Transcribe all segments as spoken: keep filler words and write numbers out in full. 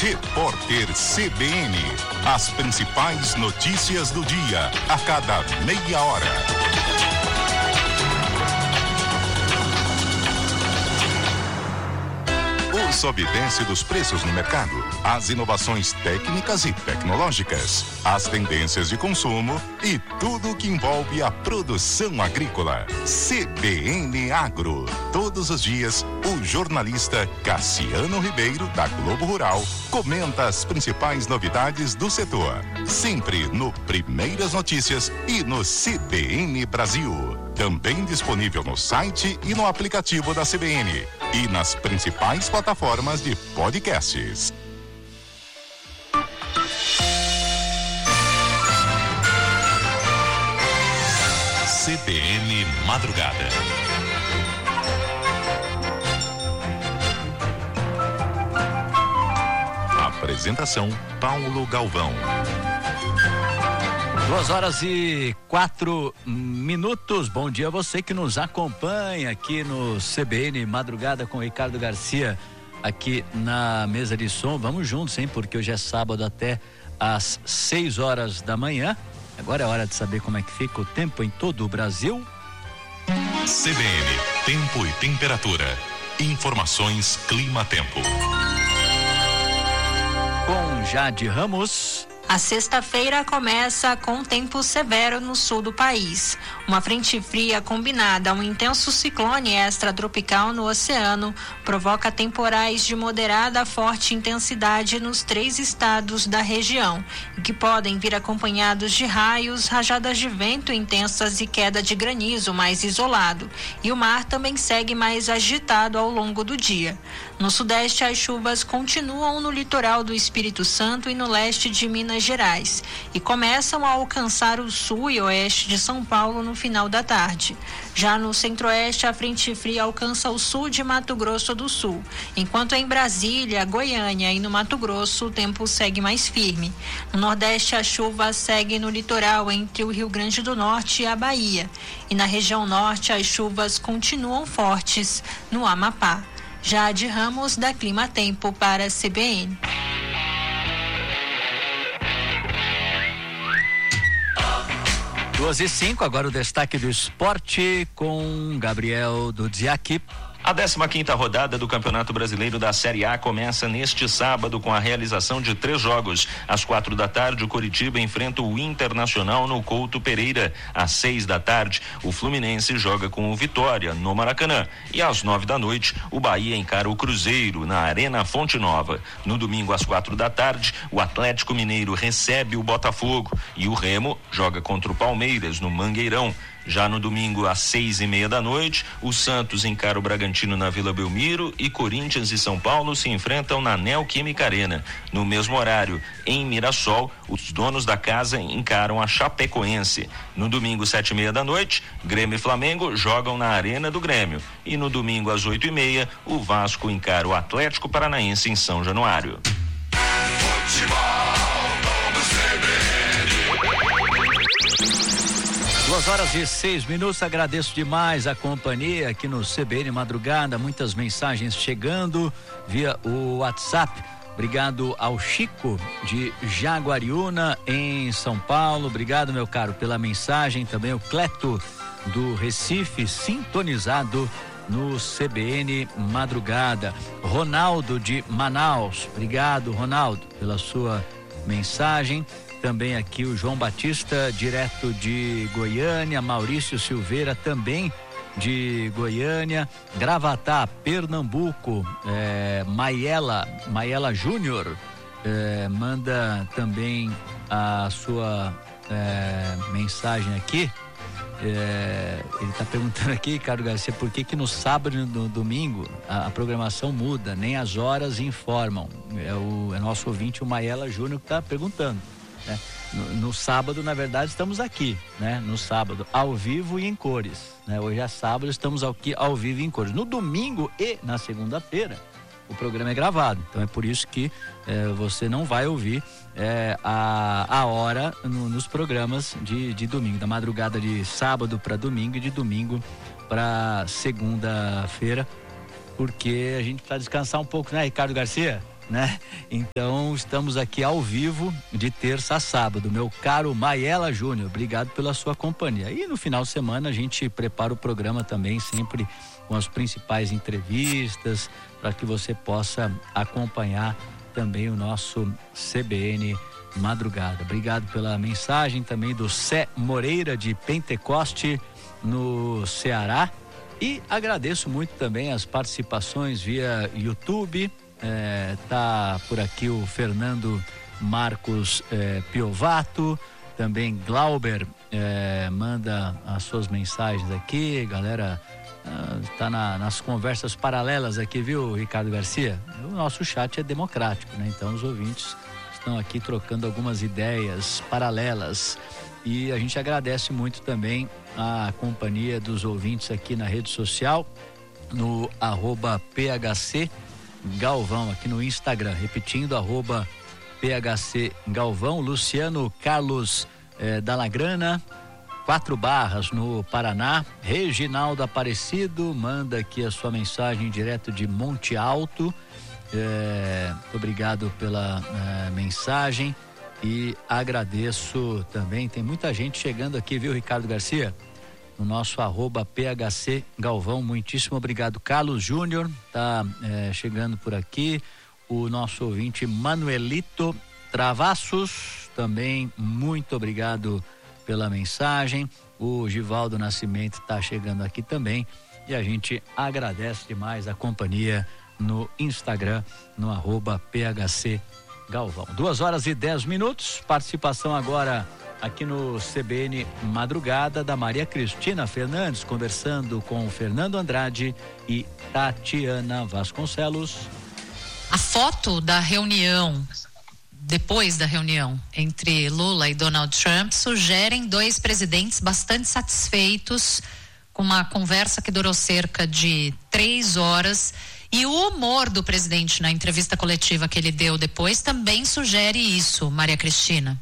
Repórter C B N. As principais notícias do dia, a cada meia hora. O sobe e desce dos preços no mercado, as inovações técnicas e tecnológicas, as tendências de consumo e tudo o que envolve a produção agrícola. C B N Agro. Todos os dias, o jornalista Cassiano Ribeiro, da Globo Rural, comenta as principais novidades do setor. Sempre no Primeiras Notícias e no C B N Brasil. Também disponível no site e no aplicativo da C B N. E nas principais plataformas de podcasts. C B N Madrugada. Apresentação Paulo Galvão. Duas horas e quatro minutos. Bom dia a você que nos acompanha aqui no C B N Madrugada com o Ricardo Garcia aqui na mesa de som. Vamos juntos, hein? Porque hoje é sábado até às seis horas da manhã. Agora é hora de saber como é que fica o tempo em todo o Brasil. C B N, tempo e temperatura. Informações Clima-Tempo. Com Jade Ramos. A sexta-feira começa com tempo severo no sul do país. Uma frente fria combinada a um intenso ciclone extratropical no oceano provoca temporais de moderada a forte intensidade nos três estados da região, e que podem vir acompanhados de raios, rajadas de vento intensas e queda de granizo mais isolado. E o mar também segue mais agitado ao longo do dia. No sudeste, as chuvas continuam no litoral do Espírito Santo e no leste de Minas Gerais e começam a alcançar o sul e oeste de São Paulo no final da tarde. Já no centro-oeste, a frente fria alcança o sul de Mato Grosso do Sul, enquanto em Brasília, Goiânia e no Mato Grosso o tempo segue mais firme. No nordeste, a chuva segue no litoral entre o Rio Grande do Norte e a Bahia, e na região norte as chuvas continuam fortes no Amapá. Jade Ramos, da Clima Tempo, para a C B N. duas e cinco, agora o destaque do esporte com Gabriel Dudziak. A décima quinta rodada do Campeonato Brasileiro da Série A começa neste sábado com a realização de três jogos. Às quatro da tarde, o Coritiba enfrenta o Internacional no Couto Pereira. Às seis da tarde, o Fluminense joga com o Vitória no Maracanã. E às nove da noite, o Bahia encara o Cruzeiro na Arena Fonte Nova. No domingo, às quatro da tarde, o Atlético Mineiro recebe o Botafogo e o Remo joga contra o Palmeiras no Mangueirão. Já no domingo, às seis e meia da noite, o Santos encara o Bragantino na Vila Belmiro e Corinthians e São Paulo se enfrentam na Neoquímica Arena. No mesmo horário, em Mirassol, os donos da casa encaram a Chapecoense. No domingo, sete e meia da noite, Grêmio e Flamengo jogam na Arena do Grêmio. E no domingo, às oito e meia, o Vasco encara o Atlético Paranaense em São Januário. Duas horas e seis minutos, agradeço demais a companhia aqui no C B N Madrugada, muitas mensagens chegando via o WhatsApp. Obrigado ao Chico de Jaguariúna em São Paulo, obrigado meu caro pela mensagem, também o Cleto do Recife sintonizado no C B N Madrugada. Ronaldo de Manaus, obrigado Ronaldo pela sua mensagem. Também aqui o João Batista, direto de Goiânia, Maurício Silveira, também de Goiânia, Gravatá, Pernambuco, é, Maiela, Maiela Júnior, é, manda também a sua é, mensagem aqui. É, ele está perguntando aqui, Ricardo Garcia, por que que no sábado e no domingo a, a programação muda, nem as horas informam. É o é nosso ouvinte, o Maiela Júnior, que está perguntando. Né? No, no sábado, na verdade, estamos aqui, né? No sábado, ao vivo e em cores, né? Hoje é sábado, estamos aqui ao vivo e em cores. No domingo e na segunda-feira, o programa é gravado, então é por isso que é, você não vai ouvir é, a, a hora no, nos programas de, de domingo, da madrugada de sábado para domingo e de domingo para segunda-feira, porque a gente precisa descansar um pouco, né, Ricardo Garcia? né? Então estamos aqui ao vivo de terça a sábado, meu caro Maiela Júnior, obrigado pela sua companhia. E no final de semana a gente prepara o programa também sempre com as principais entrevistas para que você possa acompanhar também o nosso C B N Madrugada. Obrigado pela mensagem também do Cé Moreira de Pentecoste no Ceará, e agradeço muito também as participações via YouTube. É, tá por aqui o Fernando Marcos é, Piovato, também Glauber é, manda as suas mensagens aqui, galera ah, tá na, nas conversas paralelas aqui, viu, Ricardo Garcia? O nosso chat é democrático, né? Então os ouvintes estão aqui trocando algumas ideias paralelas, e a gente agradece muito também a companhia dos ouvintes aqui na rede social, no arroba P H C Galvão, aqui no Instagram, repetindo, arroba P H C Galvão. Luciano Carlos eh, Dalagrana, Quatro Barras, no Paraná. Reginaldo Aparecido manda aqui a sua mensagem direto de Monte Alto. É, obrigado pela é, mensagem, e agradeço também, tem muita gente chegando aqui, viu, Ricardo Garcia? No nosso arroba P H C Galvão, muitíssimo obrigado. Carlos Júnior tá é, chegando por aqui, o nosso ouvinte Manuelito Travassos também, muito obrigado pela mensagem. O Givaldo Nascimento tá chegando aqui também, e a gente agradece demais a companhia no Instagram, no arroba P H C Galvão. Duas horas e dez minutos, participação agora aqui no C B N Madrugada da Maria Cristina Fernandes, conversando com Fernando Andrade e Tatiana Vasconcelos. A foto da reunião, depois da reunião entre Lula e Donald Trump, sugerem dois presidentes bastante satisfeitos com uma conversa que durou cerca de três horas. E o humor do presidente na entrevista coletiva que ele deu depois também sugere isso, Maria Cristina.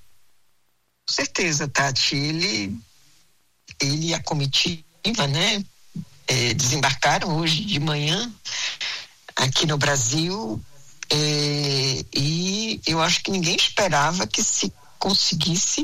Com certeza, Tati. Ele, ele e a comitiva, né, é, desembarcaram hoje de manhã aqui no Brasil, é, e eu acho que ninguém esperava que se conseguisse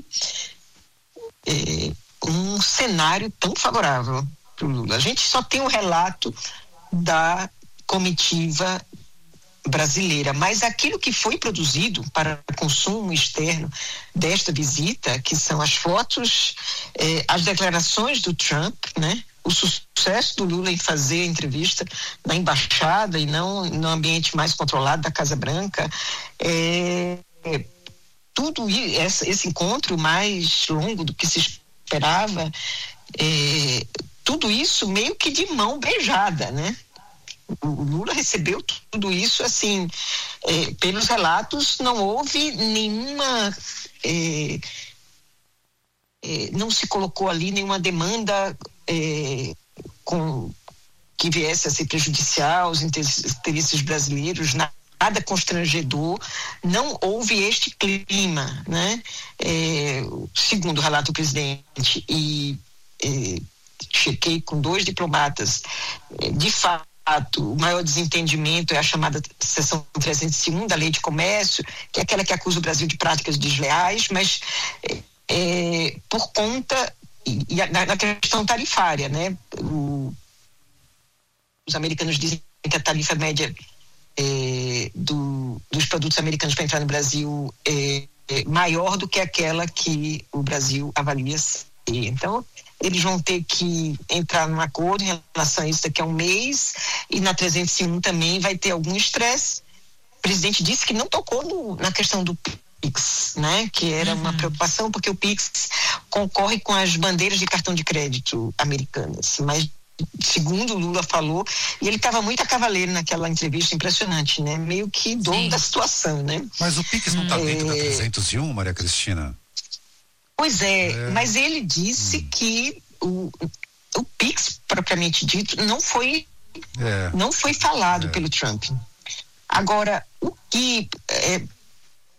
é, um cenário tão favorável para o Lula. A gente só tem o relato da comitiva brasileira, mas aquilo que foi produzido para consumo externo desta visita, que são as fotos, eh, as declarações do Trump, né? O sucesso do Lula em fazer a entrevista na embaixada e não no ambiente mais controlado da Casa Branca, eh, tudo isso, esse encontro mais longo do que se esperava, eh, tudo isso meio que de mão beijada, né? O Lula recebeu tudo isso assim, é, pelos relatos não houve nenhuma é, é, não se colocou ali nenhuma demanda é, com, que viesse a ser prejudicial aos interesses brasileiros, nada constrangedor, não houve este clima, né? É, segundo o relato do presidente, e é, chequei com dois diplomatas, é, de fato o maior desentendimento é a chamada seção trezentos e um da Lei de Comércio, que é aquela que acusa o Brasil de práticas desleais, mas é, é, por conta, e, e na, na questão tarifária, né? O, os americanos dizem que a tarifa média é, do, dos produtos americanos para entrar no Brasil é, é maior do que aquela que o Brasil avalia ser. Então, eles vão ter que entrar num acordo em relação a isso daqui a um mês, e na trezentos e um também vai ter algum estresse. O presidente disse que não tocou no, na questão do Pix, né? Que era uhum. uma preocupação, porque o Pix concorre com as bandeiras de cartão de crédito americanas, mas segundo o Lula falou, e ele estava muito a cavaleiro naquela entrevista, impressionante, né? Meio que dono Sim. da situação, né? Mas o Pix não está é... dentro da trezentos e um, Maria Cristina? Pois é, é, mas ele disse hum. que o, o Pix, propriamente dito, não foi, é. não foi falado é. pelo Trump. Agora, o que é,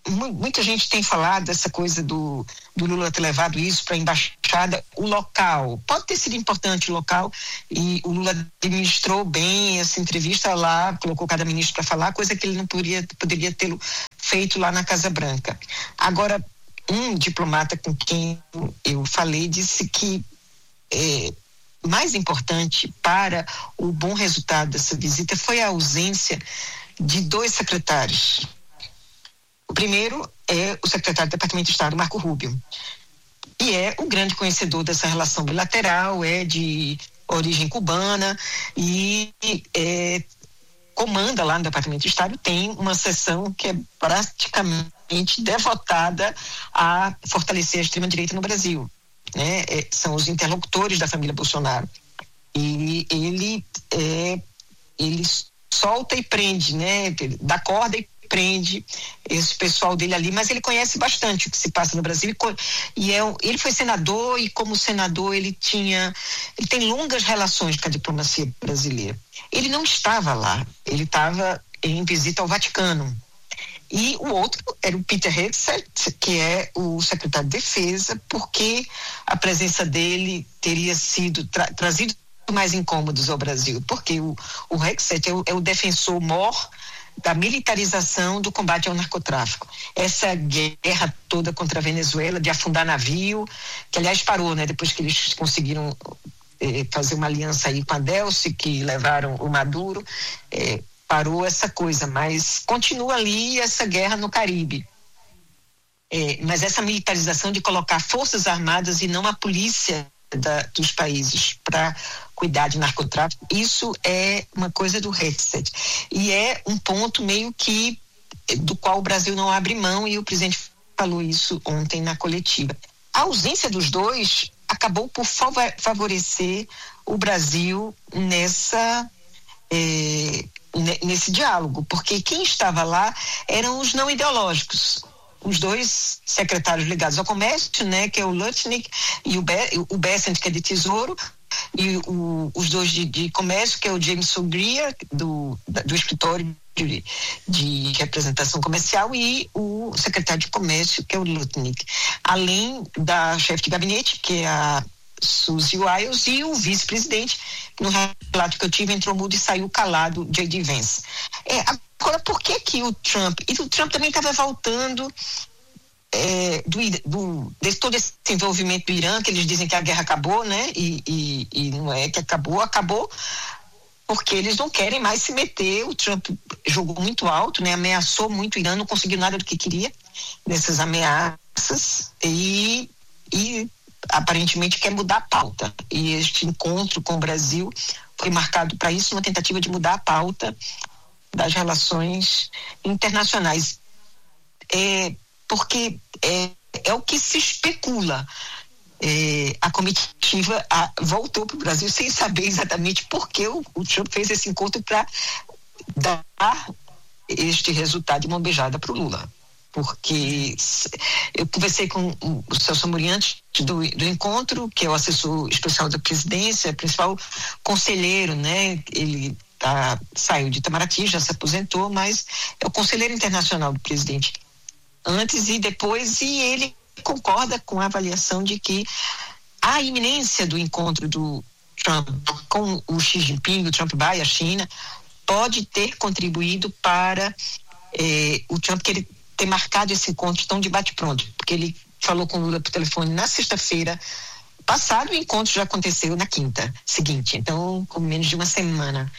muita gente tem falado dessa coisa do, do Lula ter levado isso para a embaixada, o local. Pode ter sido importante o local, e o Lula administrou bem essa entrevista lá, colocou cada ministro para falar, coisa que ele não poderia, poderia ter feito lá na Casa Branca. Agora, um diplomata com quem eu falei disse que é, mais importante para o bom resultado dessa visita foi a ausência de dois secretários. O primeiro é o secretário do Departamento de Estado, Marco Rubio, e é o grande conhecedor dessa relação bilateral, é de origem cubana e é, comanda lá no Departamento de Estado, tem uma seção que é praticamente devotada a fortalecer a extrema-direita no Brasil, né? É, são os interlocutores da família Bolsonaro. E ele, é, ele solta e prende, né? Dá corda e prende esse pessoal dele ali, mas ele conhece bastante o que se passa no Brasil, e, e é, ele foi senador, e como senador ele tinha, ele tem longas relações com a diplomacia brasileira. Ele não estava lá, ele estava em visita ao Vaticano. E o outro era o Peter Hegseth, que é o secretário de Defesa, porque a presença dele teria sido tra- trazido mais incômodos ao Brasil, porque o, o Hegseth é o, é o defensor mor da militarização do combate ao narcotráfico. Essa guerra toda contra a Venezuela, de afundar navio, que aliás parou, né, depois que eles conseguiram eh, fazer uma aliança aí com a Delcy, que levaram o Maduro, eh, parou essa coisa, mas continua ali essa guerra no Caribe. É, mas essa militarização de colocar forças armadas e não a polícia da, dos países para cuidar de narcotráfico, isso é uma coisa do Hegseth. E é um ponto meio que do qual o Brasil não abre mão, e o presidente falou isso ontem na coletiva. A ausência dos dois acabou por favorecer o Brasil nessa... É, nesse diálogo, porque quem estava lá eram os não ideológicos, os dois secretários ligados ao comércio, né, que é o Lutnick e o, Be- o Bessent, que é de Tesouro, e o, os dois de, de comércio, que é o Jameson Greer, do, do escritório de, de representação comercial, e o secretário de comércio, que é o Lutnick, além da chefe de gabinete, que é a Suzy Wiles, e o vice-presidente, no relato que eu tive, entrou mudo e saiu calado, J D Vance. É, agora, por que que o Trump, e o Trump também estava voltando é, do, do, desse, todo esse envolvimento do Irã, que eles dizem que a guerra acabou, né, e, e, e não é que acabou, acabou porque eles não querem mais se meter. O Trump jogou muito alto, né, ameaçou muito o Irã, não conseguiu nada do que queria nessas ameaças, e, e aparentemente quer mudar a pauta, e este encontro com o Brasil foi marcado para isso, uma tentativa de mudar a pauta das relações internacionais, é, porque é, é o que se especula. É, a comitiva a, voltou para o Brasil sem saber exatamente por que o, o Trump fez esse encontro para dar este resultado de mão beijada para o Lula. Porque eu conversei com o Celso Amorim antes do, do encontro, que é o assessor especial da presidência, principal conselheiro, né? Ele tá, saiu de Itamaraty, já se aposentou, mas é o conselheiro internacional do presidente antes e depois, e ele concorda com a avaliação de que a iminência do encontro do Trump com o Xi Jinping, o Trump vai à China, pode ter contribuído para eh, o Trump querer ter marcado esse encontro tão de bate-pronto, porque ele falou com o Lula por telefone na sexta-feira passado, o encontro já aconteceu na quinta seguinte, então com menos de uma semana,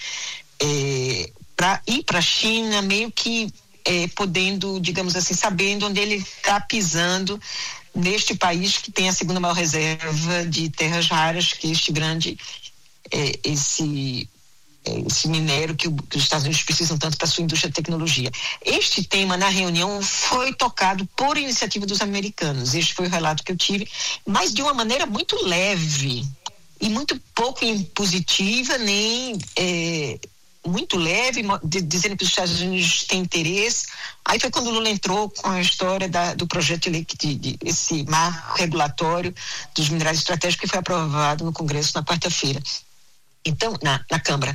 é, para ir para a China, meio que é, podendo, digamos assim, sabendo onde ele está pisando neste país que tem a segunda maior reserva de terras raras, que este grande, é, esse esse minério que, o, que os Estados Unidos precisam tanto para a sua indústria de tecnologia. Este tema na reunião foi tocado por iniciativa dos americanos, este foi o relato que eu tive, mas de uma maneira muito leve e muito pouco impositiva, nem é, muito leve, de, dizendo que os Estados Unidos têm interesse. Aí foi quando o Lula entrou com a história da, do projeto de lei, de, de, esse marco regulatório dos minerais estratégicos, que foi aprovado no Congresso na quarta-feira. Então, na, na Câmara.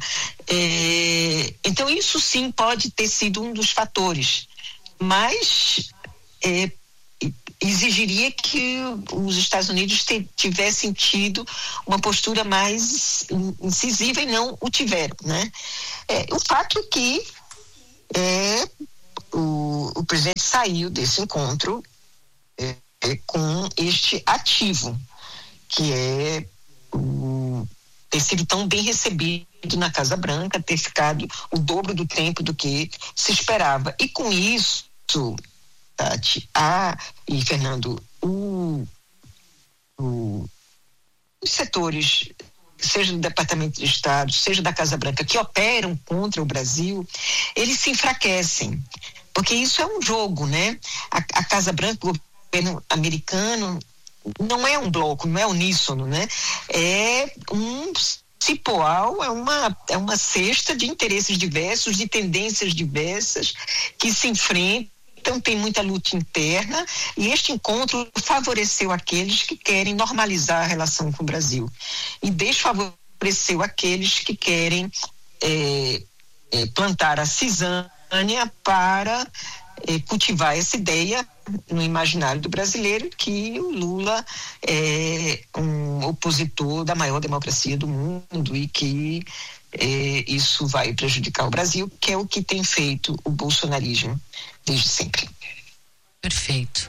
É, então, isso sim pode ter sido um dos fatores. Mas é, exigiria que os Estados Unidos tivessem tido uma postura mais incisiva e não o tiveram, né? É, o fato é que é, o, o presidente saiu desse encontro é, é, com este ativo, que é o, ter sido tão bem recebido na Casa Branca, ter ficado o dobro do tempo do que se esperava. E com isso, Tati, a, e Fernando, o, o, os setores, seja do Departamento de Estado, seja da Casa Branca, que operam contra o Brasil, eles se enfraquecem, porque isso é um jogo, né? A, a Casa Branca, o governo americano, não é um bloco, não é uníssono, né? É um cipoal, é uma, é uma cesta de interesses diversos, de tendências diversas, que se enfrentam. Então tem muita luta interna, e este encontro favoreceu aqueles que querem normalizar a relação com o Brasil e desfavoreceu aqueles que querem é, é, plantar a cisânia para é, cultivar essa ideia no imaginário do brasileiro que o Lula é um opositor da maior democracia do mundo e que é, isso vai prejudicar o Brasil, que é o que tem feito o bolsonarismo desde sempre. Perfeito.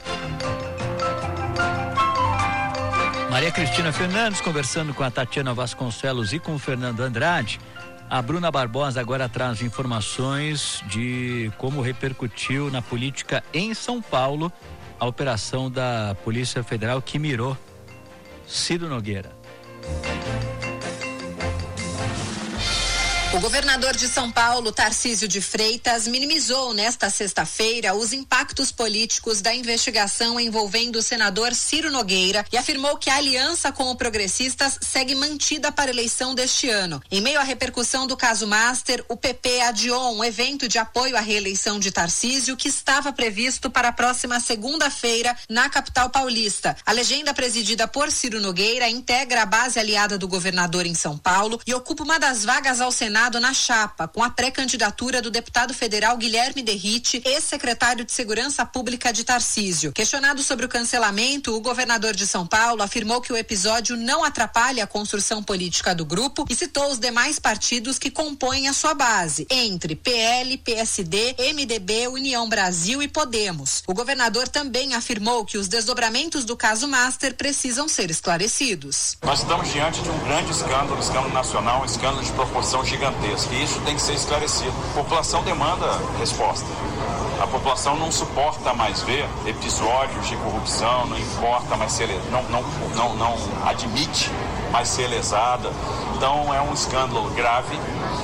Maria Cristina Fernandes conversando com a Tatiana Vasconcelos e com o Fernando Andrade. A Bruna Barbosa agora traz informações de como repercutiu na política em São Paulo a operação da Polícia Federal que mirou Ciro Nogueira. O governador de São Paulo, Tarcísio de Freitas, minimizou nesta sexta-feira os impactos políticos da investigação envolvendo o senador Ciro Nogueira e afirmou que a aliança com o Progressistas segue mantida para a eleição deste ano. Em meio à repercussão do caso Master, o P P adiou um evento de apoio à reeleição de Tarcísio que estava previsto para a próxima segunda-feira na capital paulista. A legenda presidida por Ciro Nogueira integra a base aliada do governador em São Paulo e ocupa uma das vagas ao Senado na chapa, com a pré-candidatura do deputado federal Guilherme Derrite, ex-secretário de Segurança Pública de Tarcísio. Questionado sobre o cancelamento, o governador de São Paulo afirmou que o episódio não atrapalha a construção política do grupo e citou os demais partidos que compõem a sua base, entre P L, P S D, M D B, União Brasil e Podemos. O governador também afirmou que os desdobramentos do caso Master precisam ser esclarecidos. Nós estamos diante de um grande escândalo, um escândalo nacional, um escândalo de proporção gigantesca. E isso tem que ser esclarecido. A população demanda resposta. A população não suporta mais ver episódios de corrupção, não importa mais ser, não, não, não, não admite mais ser lesada. Então é um escândalo grave,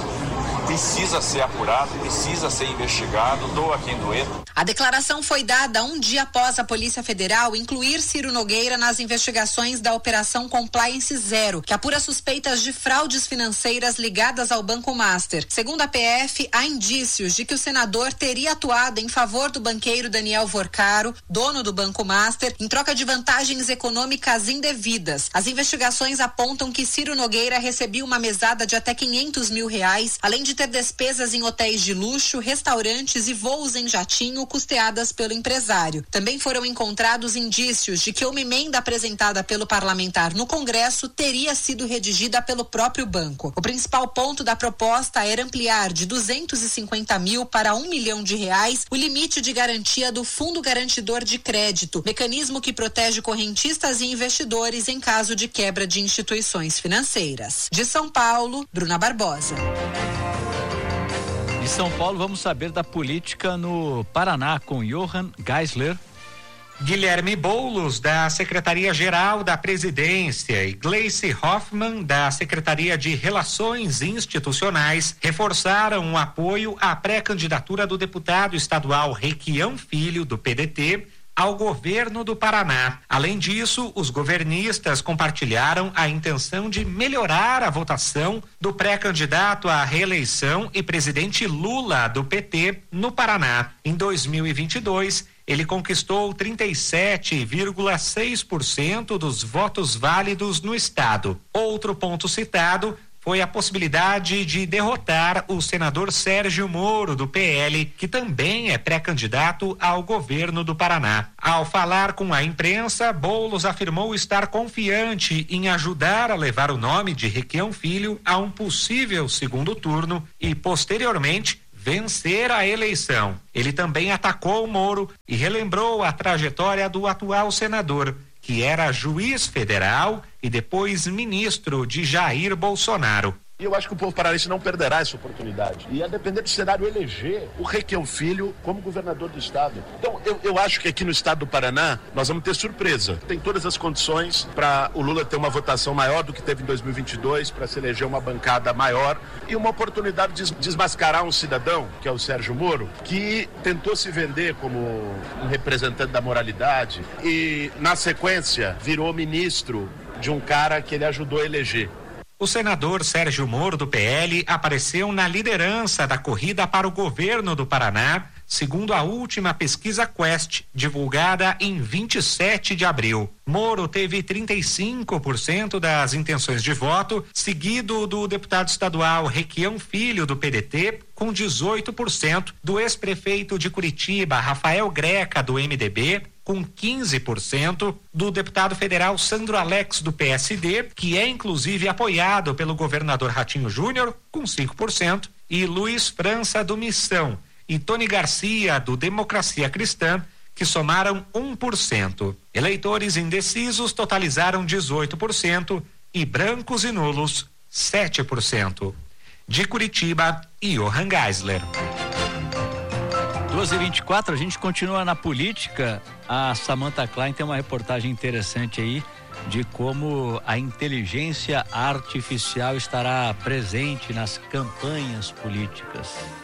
precisa ser apurado, precisa ser investigado, doa quem doer. A declaração foi dada um dia após a Polícia Federal incluir Ciro Nogueira nas investigações da Operação Compliance Zero, que apura suspeitas de fraudes financeiras ligadas ao Banco Master. Segundo a P F, há indícios de que o senador teria atuado em favor do banqueiro Daniel Vorcaro, dono do Banco Master, em troca de vantagens econômicas indevidas. As investigações apontam que Ciro Nogueira recebia uma mesada de até quinhentos mil reais, além de ter despesas em hotéis de luxo, restaurantes e voos em jatinho custeadas pelo empresário. Também foram encontrados indícios de que uma emenda apresentada pelo parlamentar no Congresso teria sido redigida pelo próprio banco. O principal ponto da proposta era ampliar de duzentos e cinquenta mil para um milhão de reais o limite de garantia do Fundo Garantidor de Crédito, mecanismo que protege correntistas e investidores em caso de quebra de instituições financeiras. De São Paulo, Bruna Barbosa. De São Paulo, vamos saber da política no Paraná com Johann Geisler. Guilherme Boulos, da Secretaria-Geral da Presidência, e Gleice Hoffmann, da Secretaria de Relações Institucionais, reforçaram o apoio à pré-candidatura do deputado estadual Requião Filho, do P D T, ao governo do Paraná. Além disso, os governistas compartilharam a intenção de melhorar a votação do pré-candidato à reeleição e presidente Lula, do P T, no Paraná. Em dois mil e vinte e dois, ele conquistou trinta e sete vírgula seis por cento dos votos válidos no estado. Outro ponto citado foi a possibilidade de derrotar o senador Sérgio Moro, do P L, que também é pré-candidato ao governo do Paraná. Ao falar com a imprensa, Boulos afirmou estar confiante em ajudar a levar o nome de Requião Filho a um possível segundo turno e, posteriormente, vencer a eleição. Ele também atacou o Moro e relembrou a trajetória do atual senador, que era juiz federal e depois ministro de Jair Bolsonaro. E eu acho que o povo paranaense não perderá essa oportunidade. E a depender do cenário, eleger o Requião Filho como governador do estado. Então, eu, eu acho que aqui no estado do Paraná, nós vamos ter surpresa. Tem todas as condições para o Lula ter uma votação maior do que teve em dois mil e vinte e dois, para se eleger uma bancada maior e uma oportunidade de desmascarar um cidadão, que é o Sérgio Moro, que tentou se vender como um representante da moralidade e, na sequência, virou ministro de um cara que ele ajudou a eleger. O senador Sérgio Moro, do P L, apareceu na liderança da corrida para o governo do Paraná, segundo a última pesquisa Quest, divulgada em vinte e sete de abril. Moro teve trinta e cinco por cento das intenções de voto, seguido do deputado estadual Requião Filho, do P D T, com dezoito por cento, do ex-prefeito de Curitiba, Rafael Greca, do M D B, com quinze por cento, do deputado federal Sandro Alex, do P S D, que é inclusive apoiado pelo governador Ratinho Júnior, com cinco por cento, e Luiz França, do Missão, e Tony Garcia, do Democracia Cristã, que somaram um por cento. Eleitores indecisos totalizaram dezoito por cento e brancos e nulos sete por cento. De Curitiba, Johan Geisler. doze e vinte e quatro, a gente continua na política. A Samantha Klein tem uma reportagem interessante aí de como a inteligência artificial estará presente nas campanhas políticas.